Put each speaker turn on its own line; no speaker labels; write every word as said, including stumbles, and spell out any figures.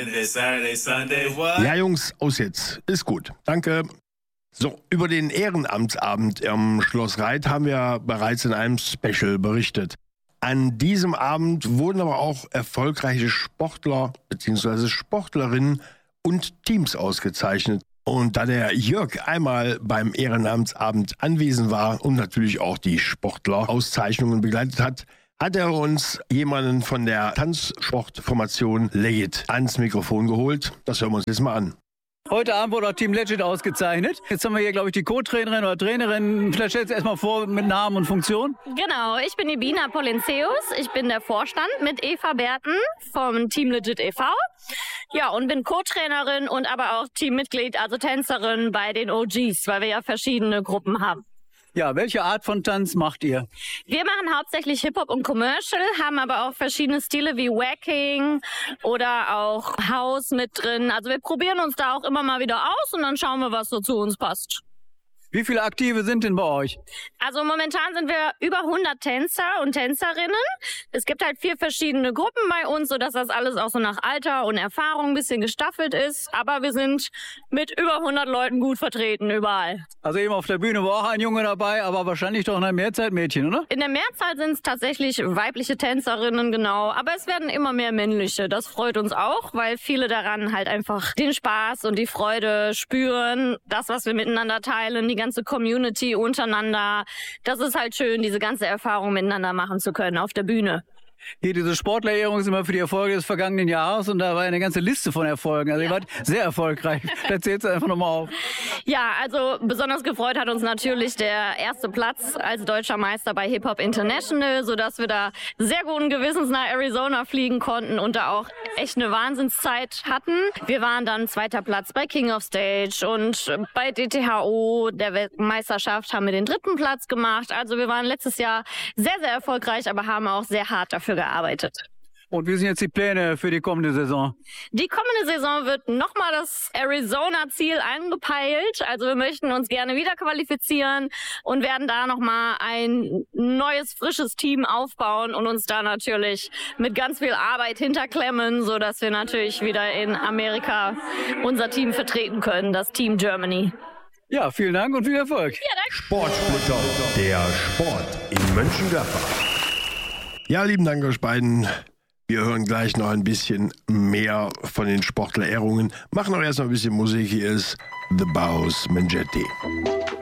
Saturday, Sunday, what?
Ja, Jungs, aus jetzt. Ist gut. Danke. So, über den Ehrenamtsabend im Schloss Reit haben wir bereits in einem Special berichtet. An diesem Abend wurden aber auch erfolgreiche Sportler bzw. Sportlerinnen und Teams ausgezeichnet. Und da der Jörg einmal beim Ehrenamtsabend anwesend war und natürlich auch die Sportler-Auszeichnungen begleitet hat, hat er uns jemanden von der Tanzsportformation Legit ans Mikrofon geholt. Das hören wir uns jetzt mal an.
Heute Abend wurde auch Team Legit ausgezeichnet. Jetzt haben wir hier, glaube ich, die Co-Trainerin oder Trainerin. Vielleicht stellst du erstmal vor mit Namen und Funktion.
Genau, ich bin die Bina Polenzeus. Ich bin der Vorstand mit Eva Berten vom Team Legit e V. Ja, und bin Co-Trainerin und aber auch Teammitglied, also Tänzerin bei den O Gs, weil wir ja verschiedene Gruppen haben.
Ja, welche Art von Tanz macht ihr?
Wir machen hauptsächlich Hip-Hop und Commercial, haben aber auch verschiedene Stile wie Wacking oder auch House mit drin. Also wir probieren uns da auch immer mal wieder aus und dann schauen wir, was so zu uns passt.
Wie viele Aktive sind denn bei euch?
Also momentan sind wir über hundert Tänzer und Tänzerinnen. Es gibt halt vier verschiedene Gruppen bei uns, sodass das alles auch so nach Alter und Erfahrung ein bisschen gestaffelt ist. Aber wir sind mit über hundert Leuten gut vertreten überall.
Also eben auf der Bühne war auch ein Junge dabei, aber wahrscheinlich doch in der Mehrzahl Mädchen, oder?
In der Mehrzahl sind es tatsächlich weibliche Tänzerinnen, genau. Aber es werden immer mehr männliche. Das freut uns auch, weil viele daran halt einfach den Spaß und die Freude spüren. Das, was wir miteinander teilen, die ganze Community untereinander. Das ist halt schön, diese ganze Erfahrung miteinander machen zu können auf der Bühne.
Hier, diese Sportlerehrung ist immer für die Erfolge des vergangenen Jahres und da war eine ganze Liste von Erfolgen. Also ja. Ihr wart sehr erfolgreich. Erzähl's einfach nochmal auf.
Ja, also besonders gefreut hat uns natürlich der erste Platz als deutscher Meister bei Hip Hop International, sodass wir da sehr guten Gewissens nach Arizona fliegen konnten und da auch echt eine Wahnsinnszeit hatten. Wir waren dann zweiter Platz bei King of Stage und bei D T H O, der Weltmeisterschaft, haben wir den dritten Platz gemacht. Also wir waren letztes Jahr sehr, sehr erfolgreich, aber haben auch sehr hart dafür gearbeitet.
Und wie sind jetzt die Pläne für die kommende Saison?
Die kommende Saison wird nochmal das Arizona-Ziel angepeilt. Also wir möchten uns gerne wieder qualifizieren und werden da nochmal ein neues, frisches Team aufbauen und uns da natürlich mit ganz viel Arbeit hinterklemmen, sodass wir natürlich wieder in Amerika unser Team vertreten können, das Team Germany.
Ja, vielen Dank und viel Erfolg.
Ja, danke.
Sportsplitter, der Sport in Mönchengladbach. Ja, lieben Dank euch beiden. Wir hören gleich noch ein bisschen mehr von den Sportlerehrungen. Machen auch erst noch ein bisschen Musik. Hier ist The Baus Mengetti.